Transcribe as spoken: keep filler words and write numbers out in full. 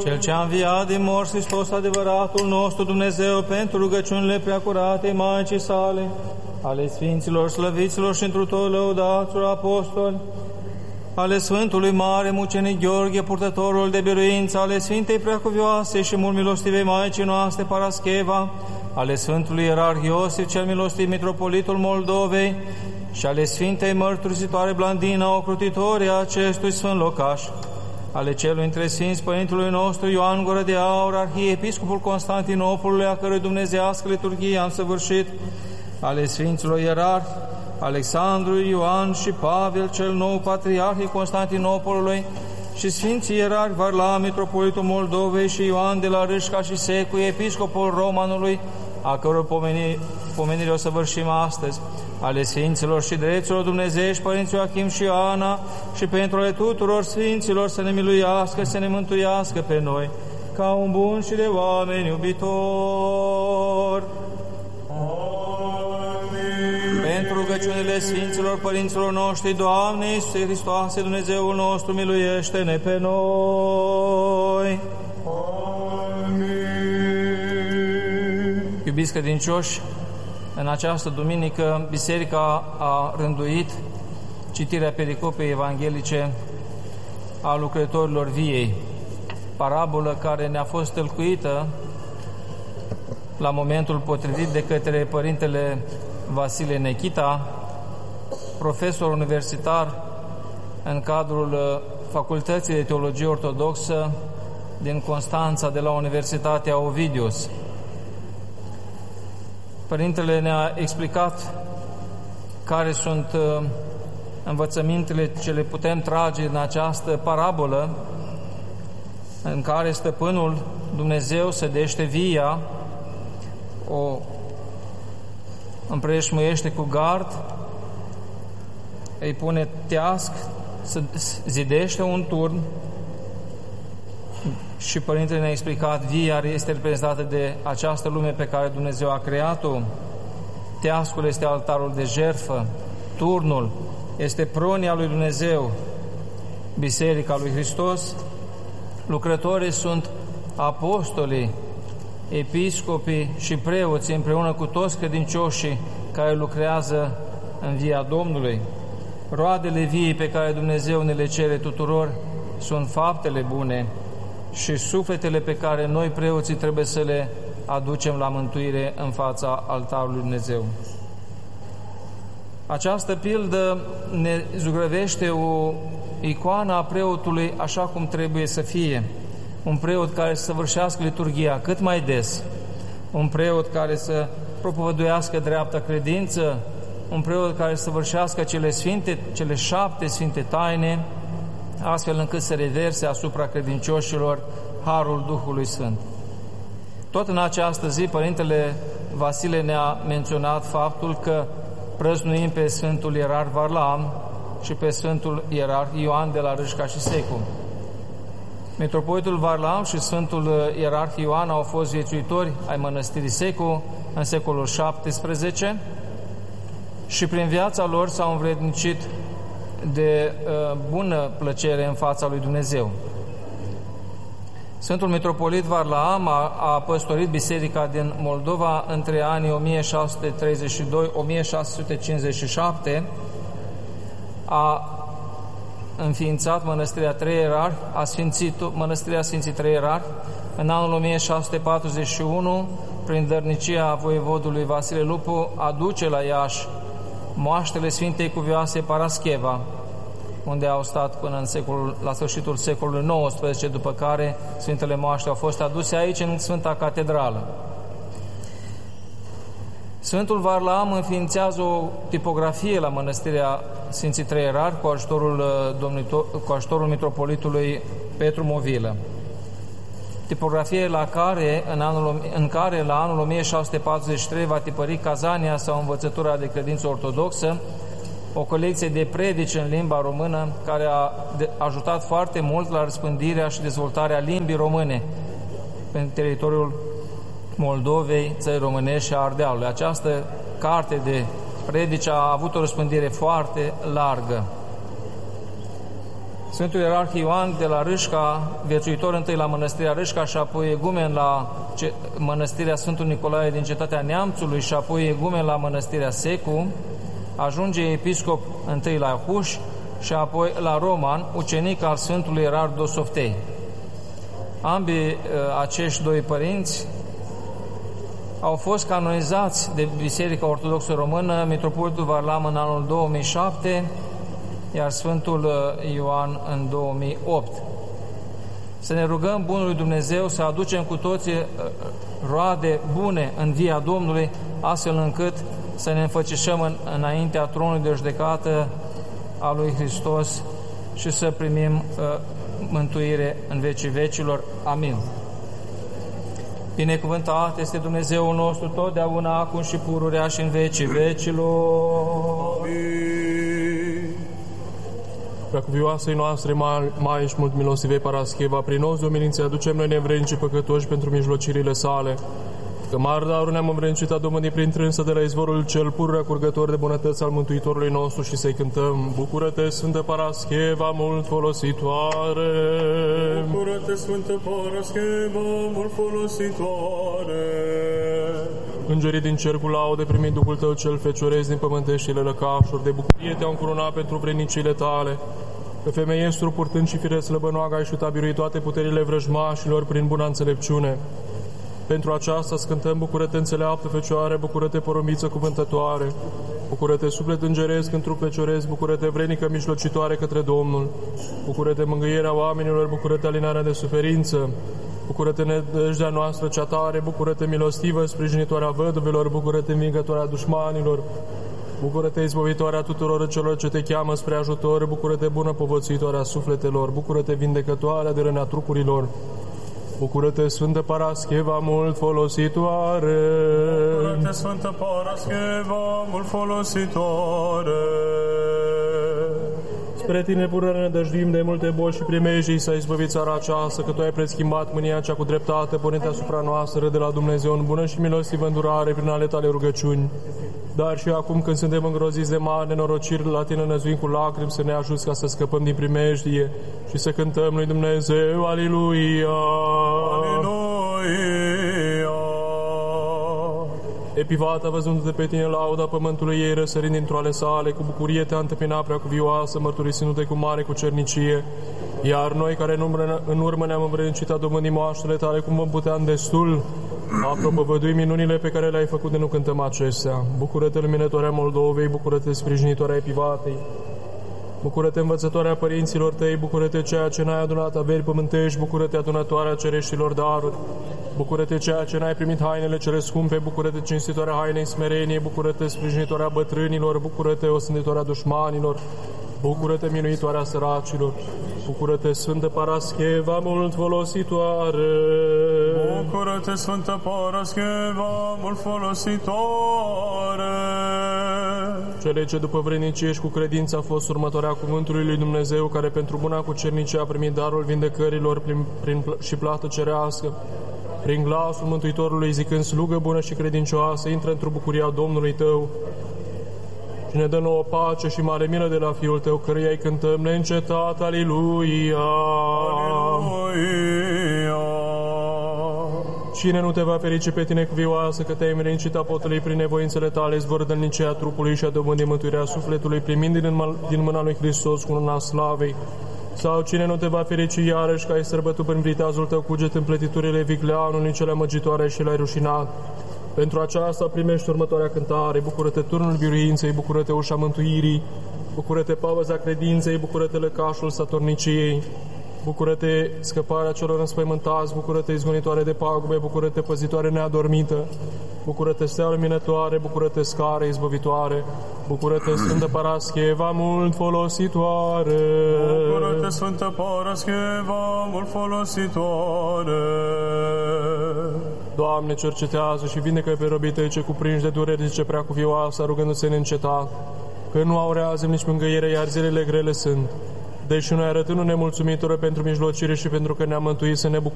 Cel ce a înviat din morți, Hristos adevăratul nostru Dumnezeu, pentru rugăciunile preacuratei Maicii sale, ale Sfinților, slăviților și întru tot lăudaților apostoli, ale Sfântului Mare Mucenic Gheorghe, purtătorul de biruință, ale Sfintei Preacuvioase și mult milostivei Maicii noastre Parascheva, ale Sfântului Ierarh Iosif, cel milostiv Mitropolitul Moldovei, și ale Sfintei Mărturisitoare Blandina, ocrutitorii acestui sfânt locaș, ale celui între Sfinți Părintelui nostru Ioan Gură de Aur, Arhiepiscopul Constantinopolului, a cărui dumnezeiască liturghie am săvârșit, ale Sfinților Ierarhi Alexandru, Ioan și Pavel, cel nou Patriarhii Constantinopolului, și Sfinții Ierarhi Varlam, Mitropolitul Moldovei, și Ioan de la Râșca și Secu, Episcopul Romanului, a căror pomeni, pomenire o săvârșim astăzi, ale Sfinților și Dreților Dumnezeiești, Părinții Joachim și Ana, și pentru ale tuturor Sfinților să ne miluiască, să ne mântuiască pe noi, ca un bun și de oameni iubitor. Pentru rugăciunile Sfinților Părinților noștri, Doamne Iisuse Hristoase, Dumnezeul nostru, miluiește-ne pe noi. Amin. Iubiți credincioși, în această duminică, Biserica a rânduit citirea pericopei evanghelice a lucrătorilor viei, parabolă care ne-a fost tălcuită la momentul potrivit de către Părintele Vasile Nechita, profesor universitar în cadrul Facultății de Teologie Ortodoxă din Constanța, de la Universitatea Ovidius. Părintele ne-a explicat care sunt învățămintele ce le putem trage în această parabolă în care stăpânul Dumnezeu sădește via, o împrejmuiește cu gard, îi pune teasc, zidește un turn și Părintele ne-a explicat, via este reprezentată de această lume pe care Dumnezeu a creat-o, teascul este altarul de jertfă, turnul este pronia lui Dumnezeu, Biserica lui Hristos, lucrătorii sunt apostolii, episcopii și preoții împreună cu toți credincioșii care lucrează în via Domnului. Roadele viei pe care Dumnezeu ne le cere tuturor sunt faptele bune și sufletele pe care noi preoții trebuie să le aducem la mântuire în fața altarului Dumnezeu. Această pildă ne zugrăvește o icoană a preotului așa cum trebuie să fie. Un preot care să săvârșească liturghia cât mai des, un preot care să propovăduiască dreapta credință, un preot care să săvârșească cele sfinte, cele șapte sfinte taine, astfel încât să reverse asupra credincioșilor harul Duhului Sfânt. Tot în această zi, Părintele Vasile ne-a menționat faptul că prăznuim pe Sfântul Ierarh Varlam și pe Sfântul Ierarh Ioan de la Râșca și Secu. Mitropolitul Varlam și Sfântul Ierarh Ioan au fost viețuitori ai mănăstirii Secu în secolul șaptesprezece și prin viața lor s-au învrednicit de uh, bună plăcere în fața lui Dumnezeu. Sfântul Mitropolit Varlam a, a păstorit biserica din Moldova între anii o mie șase sute treizeci și doi - o mie șase sute cincizeci și șapte, a înființat mănăstirea Trei Ierarhi, a sfințit mănăstirea Sfinții Trei Ierarhi în anul o mie șase sute patruzeci și unu, prin dărnicia voievodului Vasile Lupu, aduce la Iași moaștele Sfintei Cuvioase Parascheva, unde au stat până în secolul, la sfârșitul secolului nouăsprezece, după care Sfintele Moaște au fost aduse aici în Sfânta Catedrală. Sfântul Varlam înființează o tipografie la mănăstirea Sfinții Trei Ierarhi cu ajutorul, cu ajutorul mitropolitului Petru Movilă. Tipografie la care, în, anul, în care la anul o mie șase sute patruzeci și trei va tipări Cazania sau Învățătura de Credință Ortodoxă, o colecție de predici în limba română care a ajutat foarte mult la răspândirea și dezvoltarea limbii române pe teritoriul Moldovei, țării românești și a Ardealului. Această carte de predici a avut o răspândire foarte largă. Sfântul Ierarh Ioan de la Râșca, viețuitor întâi la Mănăstirea Râșca și apoi egumen la Mănăstirea Sfântul Nicolae din Cetatea Neamțului și apoi egumen la Mănăstirea Secu, ajunge episcop întâi la Huș și apoi la Roman, ucenic al Sfântului Ierarh Dosoftei. Ambii acești doi părinți au fost canonizați de Biserica Ortodoxă Română, Mitropolitul Varlam în anul două mii șapte, iar Sfântul Ioan în două mii opt. Să ne rugăm Bunului Dumnezeu să aducem cu toții roade bune în via Domnului, astfel încât să ne înfățișăm în, înaintea tronului de judecată a lui Hristos și să primim uh, mântuire în vecii vecilor. Amin. Binecuvântat este Dumnezeul nostru totdeauna, acum și pururea și în vecii vecilor. Amin. Preacuvioasei noastre, mai și mult milostivei Parascheva, prin noi de umilință aducem noi nevrednici păcătoși pentru mijlocirile sale. Că mari daruri ne-am învrednicit a domnii prin trânsă de la izvorul cel pururea curgător de bunătăți al Mântuitorului nostru și să-i cântăm: Bucură-te, Sfântă Parascheva, mult folositoare! Bucură-te, Sfântă Parascheva, mult folositoare! Îngerii din cer cu laude, primind Duhul Tău cel fecioresc din pământeștile lăcașuri, de bucurie te-au încurunat pentru vrednicile Tale. Pe femeiestru, purtând și fire slăbănoaga, ai șutat birui toate puterile vrăjmașilor prin buna înțelepciune. Pentru aceasta scântăm: Bucură-te, înțeleaptă Fecioare, bucură-te, porumbiță cuvântătoare, bucură-te, suflet îngeresc, în trup fecioresc, bucură-te, vrenică mijlocitoare către Domnul, bucură-te, mângâierea oamenilor, bucură-te, alinarea de suferință, bucură-te, nădejdea noastră cea tare, bucură-te, milostivă, sprijinitoarea văduvelor, bucură-te, învingătoarea dușmanilor, bucură-te, izbăvitoarea tuturor celor ce te cheamă spre ajutor, bucură-te, bună povățuitoarea sufletelor, bucură-te, vindecătoarea de rănea trupurilor, bucură-te, Sfântă Parascheva, mult folositoare! Bucură-te, Sfântă Parascheva, mult folositoare! Spre Tine, pură, ne dăjduim de multe boli și primejii, să izbăvi țara aceasta, că Tu ai preschimbat mânia cea cu dreptate, pornite asupra noastră de la Dumnezeu în bună și milostivă îndurare prin ale Tale rugăciuni. Dar și acum, când suntem îngroziți de mari nenorociri, la Tine năzuim cu lacrimi să ne ajuți ca să scăpăm din primejdie și să cântăm lui Dumnezeu: Aliluia! Aliluia! Epivata, văzându-te pe Tine, lauda pământului ei, răsărind dintr-o ale sale, cu bucurie te-a întâmpinat preacuvioasă, mărturisindu-te cu mare cucernicie. Iar noi, care în urmă, în urmă ne-am învrednicit a domânii moaștele Tale, cum vom putea în destul a propovădui minunile pe care le-ai făcut de nu cântăm acestea. Bucură-te, luminătoarea Moldovei, bucură-te, sprijinitoarea Epivatei, bucură-te, învățătoarea părinților Tăi, bucură-te, ceea ce n-ai adunat averi pământești, bucură-te, adunătoarea cereștilor daruri, bucură-te, ceea ce n-ai primit hainele cele scumpe, bucură-te, cinstitoarea hainei smerenie, bucură-te, sprijinitoarea bătrânilor, bucură-te, osânditoarea dușmanilor, bucură-te, minuitoarea săracilor, bucură-te, Sfântă Parascheva, mult folositoare! Bucură-te, Sfântă Parascheva, mult folositoare! Cele ce după vrednicie și cu credință a fost următoarea cuvântului lui Dumnezeu, care pentru buna cucernicie a primit darul vindecărilor prin, prin, și plată cerească, prin glasul Mântuitorului zicând: Slugă bună și credincioasă, intră într-o bucuria Domnului tău și ne dă nouă pace și mare milă de la Fiul Tău, căruia îi cântăm neîncetat. Aliluia! Aliluia! Cine nu te va ferice pe tine cuvioasă, că te-ai învrednicit apostolii prin nevoințele tale, zvărdălnicia trupului și a domânii mântuirea sufletului, primind din, din mâna lui Hristos cu una slavei? Sau cine nu te va ferici iarăși, că ai sărbătut prin vritazul tău cuget împletiturile vicleanului cele măgitoare și le-ai rușinat? Pentru aceasta primești următoarea cântare: Bucură-te, turnul biruinței, bucură-te, ușa mântuirii, bucură-te, pavăza credinței, bucură-te, lăcașul statorniciei, bucură-te, scăparea celor înspăimântați, bucură-te, izgonitoare de pagube, bucură-te, păzitoare neadormită, bucură-te, stea luminătoare, bucură-te, scară izbăvitoare, bucură-te, Sfântă Parascheva, mult folositoare. Bucură-te, Sfântă Parascheva, mult folositoare. Doamne, cercetează și vindecă pe robii Tăi ce cuprinși de dureri, zice preacuvioasă, rugându-se neîncetat, că nu aurează nici mângâiere, iar zilele grele sunt. Deși noi arătându-ne mulțumitoră pentru mijlocire și pentru că ne-am mântuit, să ne bucurăm